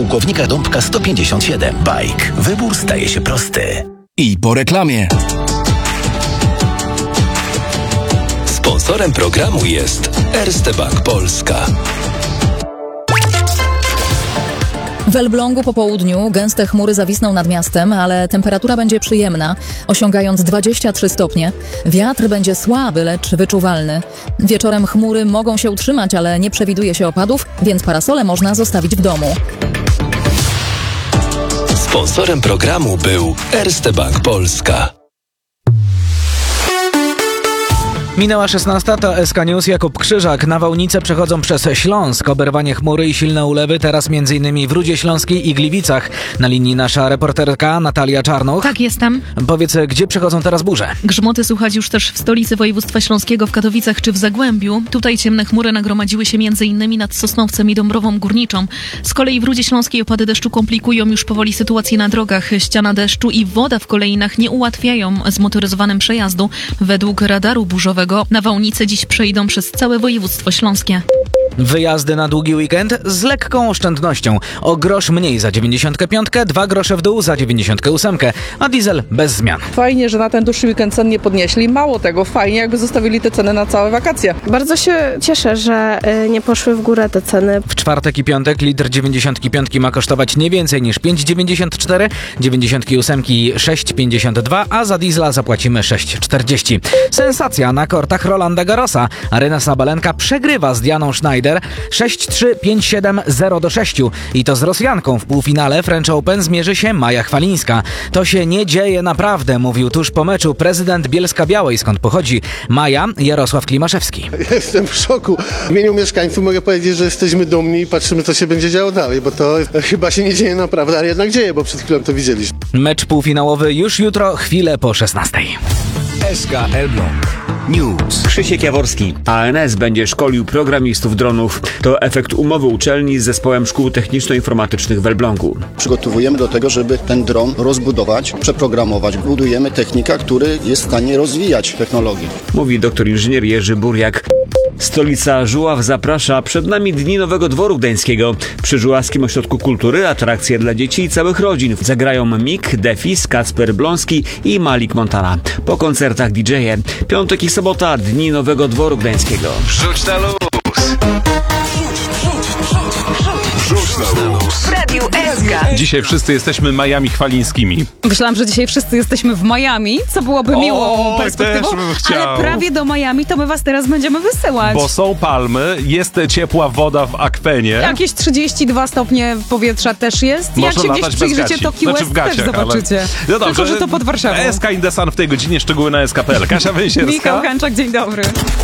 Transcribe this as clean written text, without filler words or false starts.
pułkownika Dąbka 157. Bajk. Wybór staje się prosty. I po reklamie. Sponsorem programu jest Erste Bank Polska. W Elblągu po południu gęste chmury zawisną nad miastem, ale temperatura będzie przyjemna, osiągając 23 stopnie. Wiatr będzie słaby, lecz wyczuwalny. Wieczorem chmury mogą się utrzymać, ale nie przewiduje się opadów, więc parasole można zostawić w domu. Sponsorem programu był Erste Bank Polska. Minęła 16, to SK News, Jakub Krzyżak. Nawałnice przechodzą przez Śląsk. Oberwanie chmury i silne ulewy teraz m.in. w Rudzie Śląskiej i Gliwicach. Na linii nasza reporterka Natalia Czarnoch. Tak, jestem. Powiedz, gdzie przechodzą teraz burze? Grzmoty słychać już też w stolicy województwa śląskiego, w Katowicach czy w Zagłębiu. Tutaj ciemne chmury nagromadziły się m.in. nad Sosnowcem i Dąbrową Górniczą. Z kolei w Rudzie Śląskiej opady deszczu komplikują już powoli sytuację na drogach. Ściana deszczu i woda w kolejnach nie ułatwiają zmotoryzowanym przejazdu. Według radaru burzowego nawałnice dziś przejdą przez całe województwo śląskie. Wyjazdy na długi weekend z lekką oszczędnością. O grosz mniej za 95, 2 grosze w dół za 98, a diesel bez zmian. Fajnie, że na ten dłuższy weekend cen nie podnieśli. Mało tego, fajnie jakby zostawili te ceny na całe wakacje. Bardzo się cieszę, że nie poszły w górę te ceny. W czwartek i piątek litr 95 ma kosztować nie więcej niż 5,94, 98 6,52, a za diesla zapłacimy 6,40. Sensacja na kortach Rolanda Garrosa. Aryna Sabalenka przegrywa z Dianą Schneider 6-3, 5-7, 0-6. I to z Rosjanką. W półfinale French Open zmierzy się Maja Chwalińska. To się nie dzieje naprawdę, mówił tuż po meczu prezydent Bielska-Białej, skąd pochodzi Maja, Jarosław Klimaszewski. Jestem w szoku. W imieniu mieszkańców mogę powiedzieć, że jesteśmy dumni i patrzymy, co się będzie działo dalej, bo to chyba się nie dzieje naprawdę, ale jednak dzieje, bo przed chwilą to widzieliśmy. Mecz półfinałowy już jutro, chwilę po 16. SK Elbląg News. Krzysiek Jaworski. ANS będzie szkolił programistów dronów. To efekt umowy uczelni z Zespołem Szkół Techniczno-Informatycznych w Elblągu. Przygotowujemy do tego, żeby ten dron rozbudować, przeprogramować. Budujemy technika, który jest w stanie rozwijać technologię. Mówi doktor inżynier Jerzy Burjak. Stolica Żuław zaprasza. Przed nami Dni Nowego Dworu Gdańskiego. Przy Żuławskim Ośrodku Kultury atrakcje dla dzieci i całych rodzin. Zagrają Mik, Defis, Kacper Bląski i Malik Montana. Po koncertach DJ-e. Piątek i sobota Dni Nowego Dworu Gdańskiego. Wrzuć na luz! Wrzuć na luz! W Radiu SK. Dzisiaj wszyscy jesteśmy Majami Chwalińskimi. Myślałam, że dzisiaj wszyscy jesteśmy w Miami, co byłoby miłą perspektywą, też bym chciał. Ale prawie do Miami to my was teraz będziemy wysyłać. Bo są palmy, jest ciepła woda w akwenie. Jakieś 32 stopnie powietrza też jest. Można jak się gdzieś przyjrzycie, to Key West też zobaczycie. Ale... No dobrze, tylko że to pod Warszawą. SK in the Sun w tej godzinie, szczegóły na SK.pl. Kasia Węsierska. Michał Hanczak, dzień dobry.